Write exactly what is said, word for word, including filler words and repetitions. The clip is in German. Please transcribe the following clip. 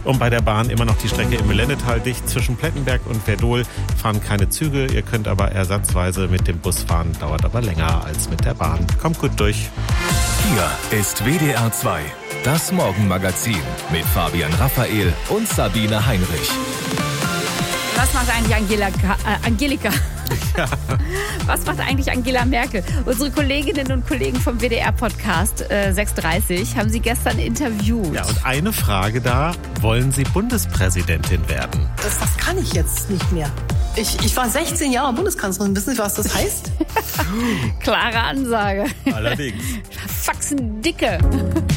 Und bei der Bahn immer noch die Strecke im Mellennetal dicht. Zwischen Plettenberg und Werdohl fahren keine Züge. Ihr könnt aber ersatzweise mit dem Bus fahren, dauert aber länger als mit der Bahn. Kommt gut durch. Hier ist W D R zwei, das Morgenmagazin mit Fabian Raphael und Sabine Heinrich. Was macht eigentlich Angela, äh, Angelika? Ja. Was macht eigentlich Angela Merkel? Unsere Kolleginnen und Kollegen vom W D R-Podcast äh, sechs Uhr dreißig haben sie gestern interviewt. Ja, und eine Frage da, wollen Sie Bundespräsidentin werden? Das, das kann ich jetzt nicht mehr. Ich, ich war sechzehn Jahre Bundeskanzlerin. Wissen Sie, was das heißt? Klare Ansage. Allerdings. Faxen dicke.